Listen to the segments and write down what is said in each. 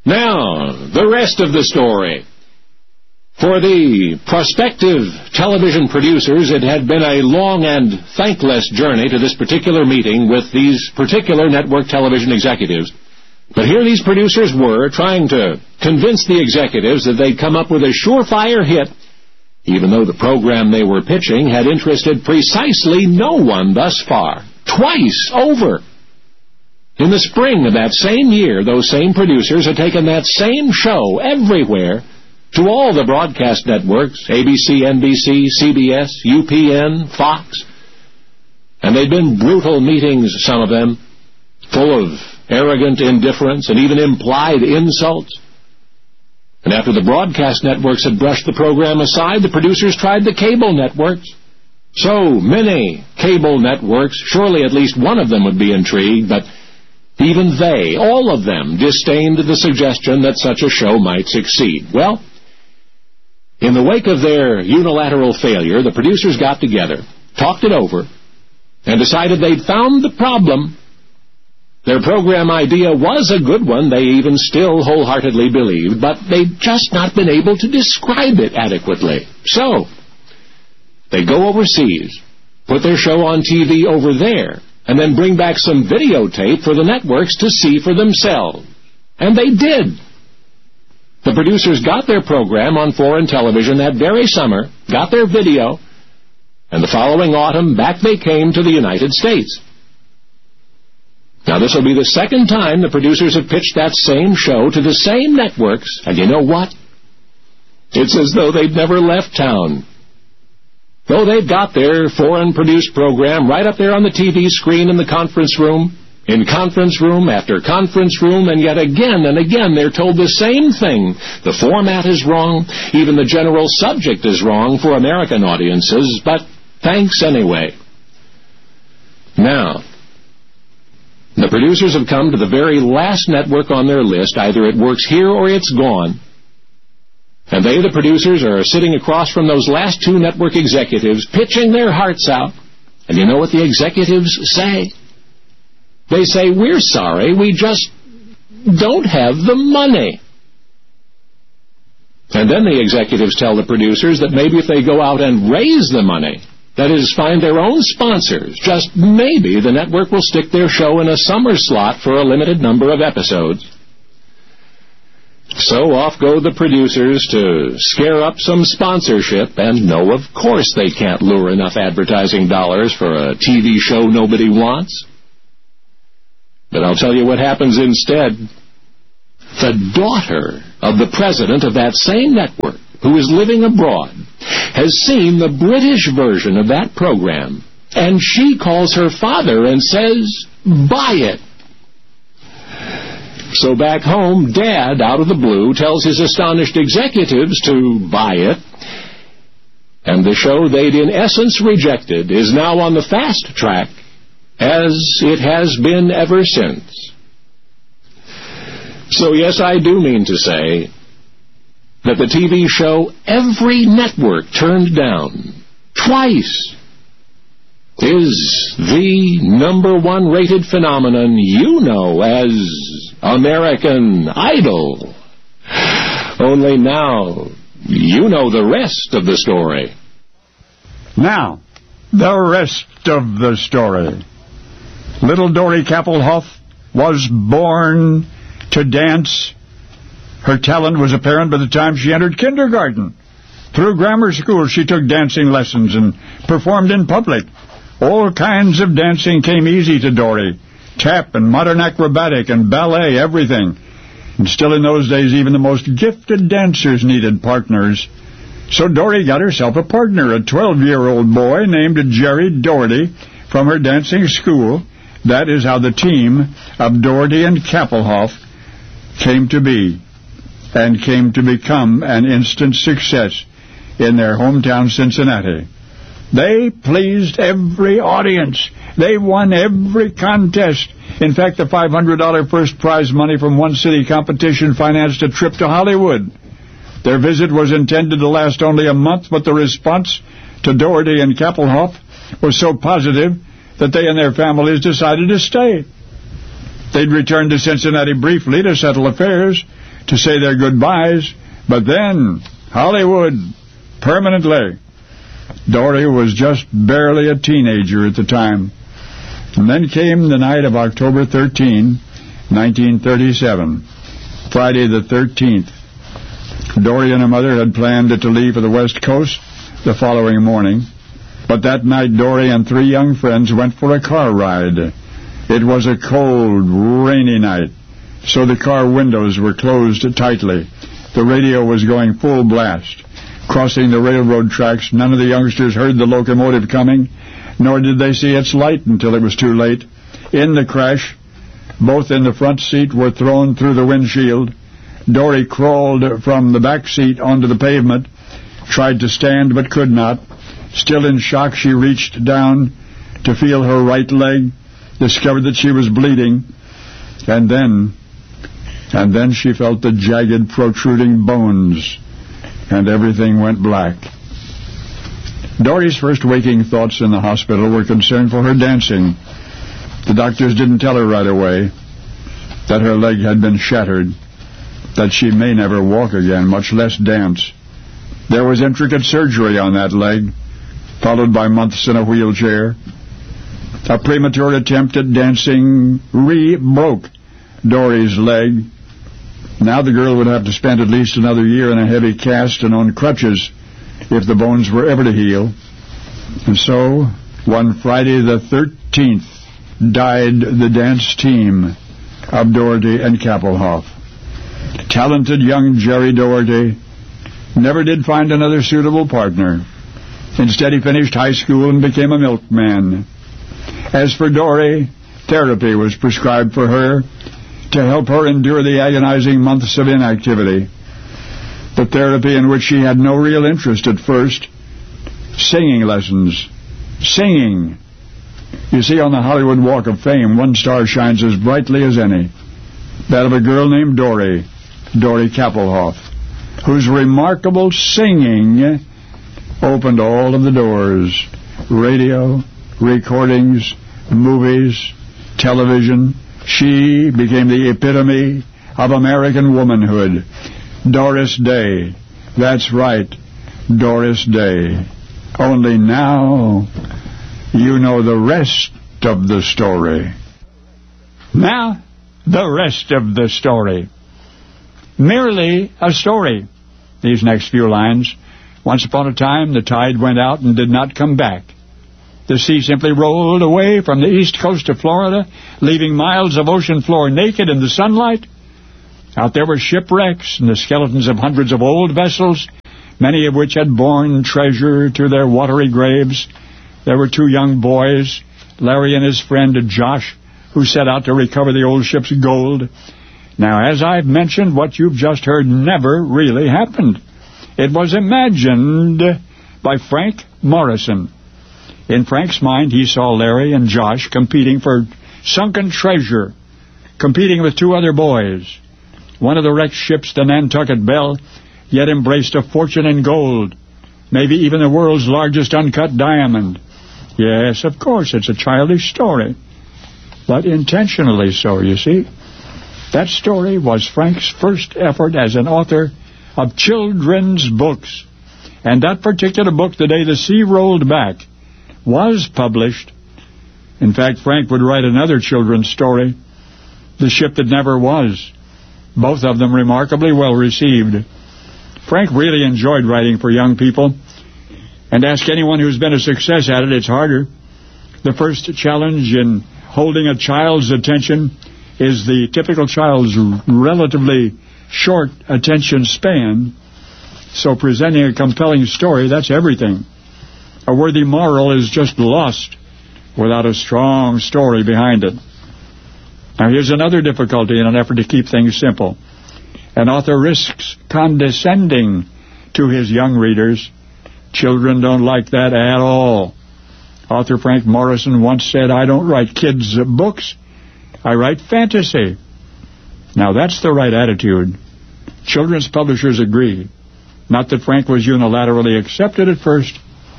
Now, the rest of the story. For the prospective television producers, it had been a long and thankless journey to this particular meeting with these particular network television executives. But here these producers were, trying to convince the executives that they'd come up with a surefire hit, even though the program they were pitching had interested precisely no one thus far. Twice over. In the spring of that same year, those same producers had taken that same show everywhere to all the broadcast networks, ABC, NBC, CBS, UPN, Fox. And they'd been brutal meetings, some of them, full of arrogant indifference and even implied insults. And after the broadcast networks had brushed the program aside, the producers tried the cable networks. So many cable networks, surely at least one of them would be intrigued, but even they, all of them, disdained the suggestion that such a show might succeed. Well, in the wake of their unilateral failure, the producers got together, talked it over, and decided they'd found the problem. Their program idea was a good one, they even still wholeheartedly believed, but they'd just not been able to describe it adequately. So, they go overseas, put their show on TV over there, and then bring back some videotape for the networks to see for themselves. And they did. The producers got their program on foreign television that very summer, got their video, and the following autumn, back they came to the United States. Now, this will be the second time the producers have pitched that same show to the same networks, and you know what? It's as though they'd never left town. Though they've got their foreign-produced program right up there on the TV screen in the conference room, in conference room after conference room, and yet again and again they're told the same thing. The format is wrong, even the general subject is wrong for American audiences, but thanks anyway. Now, the producers have come to the very last network on their list. Either it works here or it's gone. And they, the producers, are sitting across from those last two network executives, pitching their hearts out. And you know what the executives say? They say, we're sorry, we just don't have the money. And then the executives tell the producers that maybe if they go out and raise the money, that is, find their own sponsors, just maybe the network will stick their show in a summer slot for a limited number of episodes. So off go the producers to scare up some sponsorship, and no, of course they can't lure enough advertising dollars for a TV show nobody wants. But I'll tell you what happens instead. The daughter of the president of that same network, who is living abroad, has seen the British version of that program, and she calls her father and says, buy it. So back home, Dad, out of the blue, tells his astonished executives to buy it, and the show they'd in essence rejected is now on the fast track, as it has been ever since. So yes, I do mean to say that the TV show every network turned down twice is the #1 rated phenomenon you know as American Idol. Only now you know the rest of the story. Now, the rest of the story. Little Dory Kappelhoff was born to dance. Her talent was apparent by the time she entered kindergarten. Through grammar school, she took dancing lessons and performed in public. All kinds of dancing came easy to Dory. Tap and modern acrobatic and ballet, everything. And still in those days, even the most gifted dancers needed partners. So Dory got herself a partner, a 12-year-old boy named Jerry Doherty from her dancing school. That is how the team of Doherty and Kappelhoff came to be and came to become an instant success in their hometown Cincinnati. They pleased every audience. They won every contest. In fact, the $500 first prize money from one city competition financed a trip to Hollywood. Their visit was intended to last only a month, but the response to Doherty and Kappelhoff was so positive that they and their families decided to stay. They'd returned to Cincinnati briefly to settle affairs, to say their goodbyes, but then Hollywood, permanently. Dory was just barely a teenager at the time. And then came the night of October 13, 1937, Friday the 13th. Dory and her mother had planned to leave for the West Coast the following morning, but that night Dory and 3 young friends went for a car ride. It was a cold, rainy night, so the car windows were closed tightly. The radio was going full blast. Crossing the railroad tracks, none of the youngsters heard the locomotive coming, nor did they see its light until it was too late. In the crash, both in the front seat were thrown through the windshield. Dory crawled from the back seat onto the pavement, tried to stand but could not. Still in shock, she reached down to feel her right leg, discovered that she was bleeding, and then she felt the jagged, protruding bones, and everything went black. Dory's first waking thoughts in the hospital were concern for her dancing. The doctors didn't tell her right away that her leg had been shattered, that she may never walk again, much less dance. There was intricate surgery on that leg, followed by months in a wheelchair. A premature attempt at dancing broke Dory's leg. Now the girl would have to spend at least another year in a heavy cast and on crutches if the bones were ever to heal. And so, one Friday the 13th, died the dance team of Doherty and Kappelhoff. Talented young Jerry Doherty never did find another suitable partner. Instead, he finished high school and became a milkman. As for Dory, therapy was prescribed for her to help her endure the agonizing months of inactivity. The therapy in which she had no real interest at first. Singing lessons. Singing. You see, on the Hollywood Walk of Fame, one star shines as brightly as any. That of a girl named Dory Kappelhoff, whose remarkable singing opened all of the doors. Radio, recordings, movies, television. She became the epitome of American womanhood. Doris Day. That's right, Doris Day. Only now you know the rest of the story. Now, the rest of the story. Merely a story. These next few lines. Once upon a time, the tide went out and did not come back. The sea simply rolled away from the east coast of Florida, leaving miles of ocean floor naked in the sunlight. Out there were shipwrecks and the skeletons of hundreds of old vessels, many of which had borne treasure to their watery graves. There were 2 young boys, Larry and his friend Josh, who set out to recover the old ship's gold. Now, as I've mentioned, what you've just heard never really happened. It was imagined by Frank Morrison. In Frank's mind, he saw Larry and Josh competing for sunken treasure, competing with 2 other boys. One of the wrecked ships, the Nantucket Belle, yet embraced a fortune in gold, maybe even the world's largest uncut diamond. Yes, of course, it's a childish story, but intentionally so, you see. That story was Frank's first effort as an author of children's books. And that particular book, The Day the Sea Rolled Back, was published. In fact, Frank would write another children's story, The Ship That Never Was. Both of them remarkably well received. Frank really enjoyed writing for young people. And ask anyone who's been a success at it, it's harder. The first challenge in holding a child's attention is the typical child's relatively short attention span. So presenting a compelling story, that's everything. A worthy moral is just lost without a strong story behind it. Now here's another difficulty in an effort to keep things simple. An author risks condescending to his young readers. Children don't like that at all. Author Frank Morrison once said, "I don't write kids' books, I write fantasy." Now that's the right attitude. Children's publishers agree. Not that Frank was unilaterally accepted at first.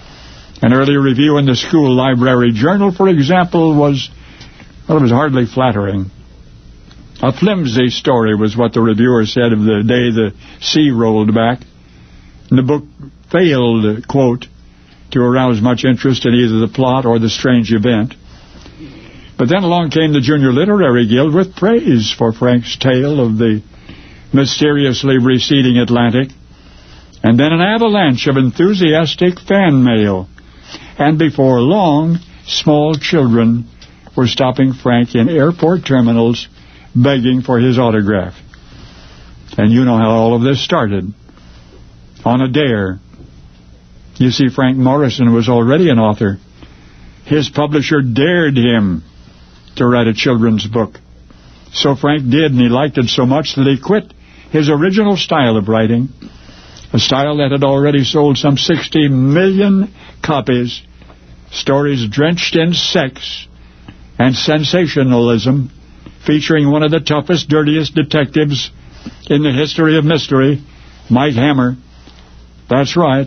An early review in the school library journal, for example, was hardly flattering. A flimsy story was what the reviewer said of the day the sea rolled back. And the book failed, quote, to arouse much interest in either the plot or the strange event. But then along came the Junior Literary Guild with praise for Frank's tale of the mysteriously receding Atlantic, and then an avalanche of enthusiastic fan mail. And before long, small children were stopping Frank in airport terminals begging for his autograph. And you know how all of this started. On a dare. You see, Frank Morrison was already an author. His publisher dared him to write a children's book. So Frank did, and he liked it so much that he quit his original style of writing, a style that had already sold some 60 million copies, stories drenched in sex and sensationalism, featuring one of the toughest, dirtiest detectives in the history of mystery, Mike Hammer. That's right.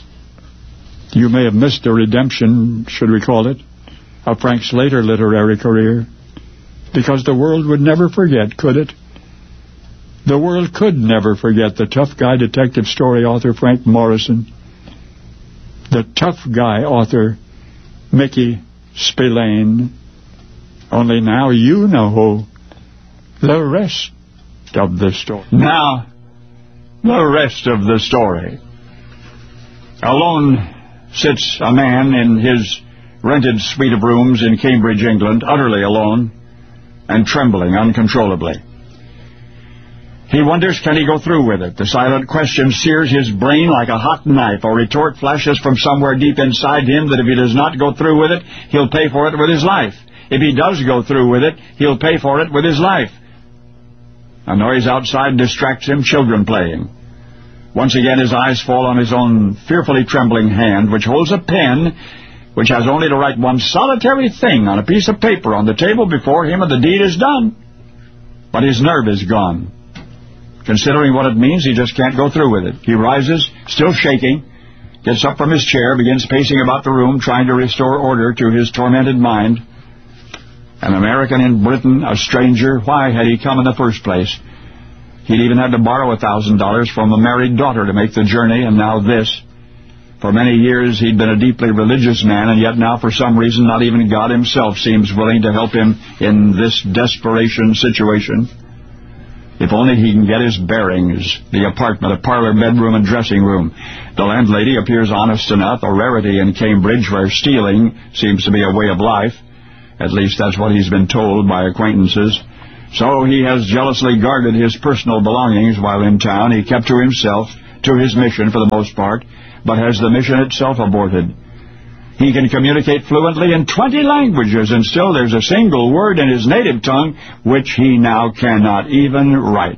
You may have missed the redemption, should we call it, of Frank's later literary career, because the world would never forget, could it? The world could never forget the tough guy detective story author Frank Morrison, the tough guy author Mickey Spillane. Only now you know the rest of the story. Now, the rest of the story. Alone sits a man in his rented suite of rooms in Cambridge, England, utterly alone and trembling uncontrollably. He wonders, can he go through with it? The silent question sears his brain like a hot knife. A retort flashes from somewhere deep inside him that if he does not go through with it, he'll pay for it with his life. If he does go through with it, he'll pay for it with his life. A noise outside distracts him, children playing. Once again his eyes fall on his own fearfully trembling hand, which holds a pen, which has only to write one solitary thing on a piece of paper on the table before him, and the deed is done. But his nerve is gone. Considering what it means, he just can't go through with it. He rises, still shaking, gets up from his chair, begins pacing about the room, trying to restore order to his tormented mind. An American in Britain, a stranger, why had he come in the first place? He'd even had to borrow $1,000 from a married daughter to make the journey, and now this. For many years he'd been a deeply religious man, and yet now for some reason not even God himself seems willing to help him in this desperation situation. If only he can get his bearings. The apartment, a parlor, bedroom, and dressing room. The landlady appears honest enough, a rarity in Cambridge where stealing seems to be a way of life. At least that's what he's been told by acquaintances. So he has jealously guarded his personal belongings while in town. He kept to himself, to his mission for the most part, but has the mission itself aborted. He can communicate fluently in 20 languages, and still there's a single word in his native tongue which he now cannot even write.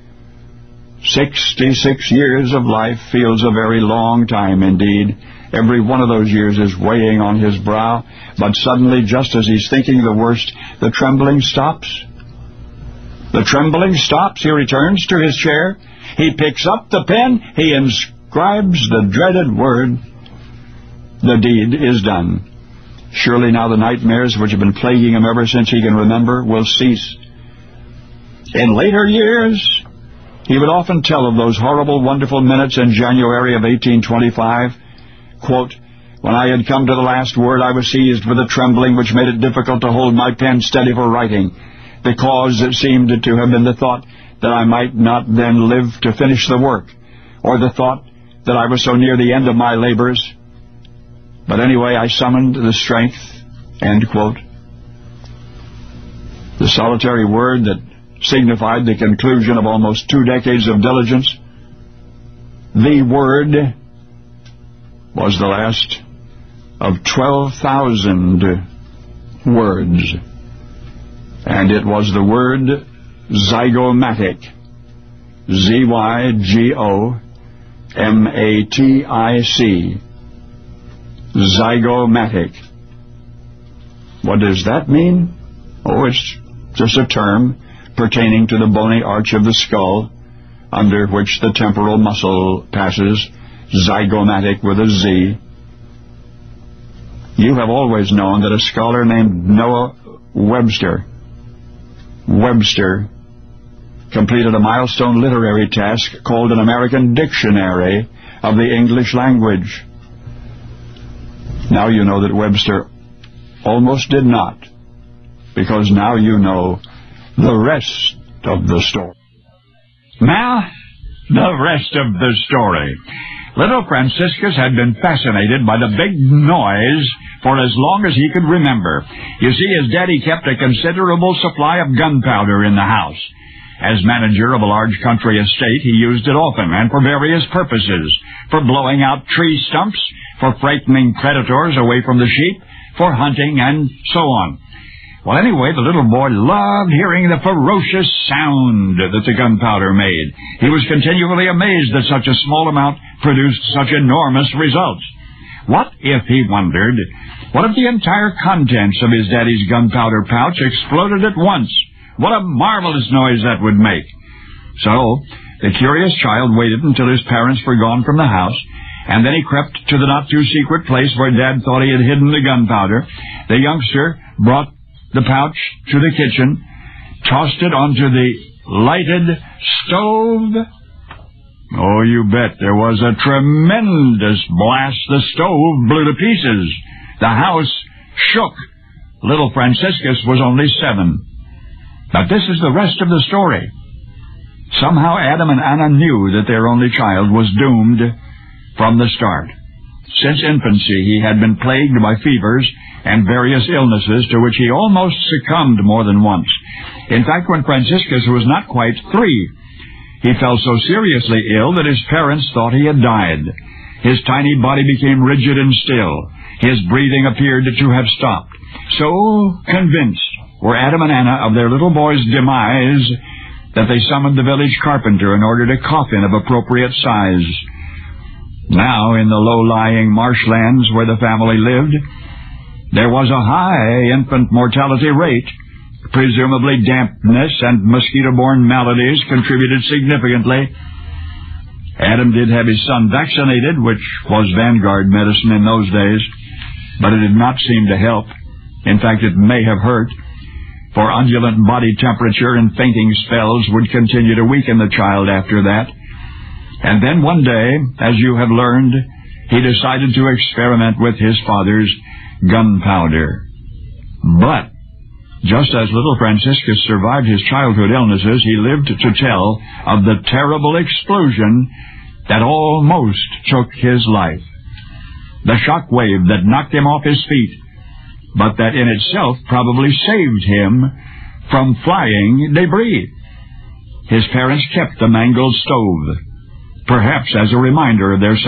66 years of life feels a very long time indeed. Every one of those years is weighing on his brow, but suddenly, just as he's thinking the worst, the trembling stops. The trembling stops. He returns to his chair. He picks up the pen. He inscribes the dreaded word. The deed is done. Surely now the nightmares which have been plaguing him ever since he can remember will cease. In later years, he would often tell of those horrible, wonderful minutes in January of 1825. Quote, when I had come to the last word, I was seized with a trembling which made it difficult to hold my pen steady for writing. The cause seemed to have been the thought that I might not then live to finish the work, or the thought that I was so near the end of my labors. But anyway, I summoned the strength, end quote. The solitary word that signified the conclusion of almost 2 decades of diligence. The word was the last of 12,000 words. And it was the word zygomatic. Z-Y-G-O-M-A-T-I-C. Zygomatic. What does that mean? Oh, it's just a term pertaining to the bony arch of the skull under which the temporal muscle passes. Zygomatic with a Z. You have always known that a scholar named Noah Webster completed a milestone literary task called an American Dictionary of the English Language. Now you know that Webster almost did not, because now you know the rest of the story. Now, the rest of the story. Little Franciscus had been fascinated by the big noise for as long as he could remember. You see, his daddy kept a considerable supply of gunpowder in the house. As manager of a large country estate, he used it often and for various purposes. For blowing out tree stumps, for frightening predators away from the sheep, for hunting, and so on. Well, anyway, the little boy loved hearing the ferocious sound that the gunpowder made. He was continually amazed that such a small amount produced such enormous results. What if, he wondered, what if the entire contents of his daddy's gunpowder pouch exploded at once? What a marvelous noise that would make. So, the curious child waited until his parents were gone from the house, and then he crept to the not-too-secret place where Dad thought he had hidden the gunpowder. The youngster brought the pouch to the kitchen, tossed it onto the lighted stove. Oh, you bet there was a tremendous blast. The stove blew to pieces. The house shook. Little Franciscus was only 7. But this is the rest of the story. Somehow Adam and Anna knew that their only child was doomed from the start. Since infancy, he had been plagued by fevers and various illnesses to which he almost succumbed more than once. In fact, when Franciscus was not quite 3, he fell so seriously ill that his parents thought he had died. His tiny body became rigid and still. His breathing appeared to have stopped. So convinced were Adam and Anna of their little boy's demise that they summoned the village carpenter in order to coffin of appropriate size. Now, in the low-lying marshlands where the family lived, there was a high infant mortality rate. Presumably dampness and mosquito-borne maladies contributed significantly. Adam did have his son vaccinated, which was vanguard medicine in those days, but it did not seem to help. In fact, it may have hurt, for undulant body temperature and fainting spells would continue to weaken the child after that. And then one day, as you have learned, he decided to experiment with his father's gunpowder. But, just as little Franciscus survived his childhood illnesses, he lived to tell of the terrible explosion that almost took his life. The shock wave that knocked him off his feet, but that in itself probably saved him from flying debris. His parents kept the mangled stove, perhaps as a reminder of their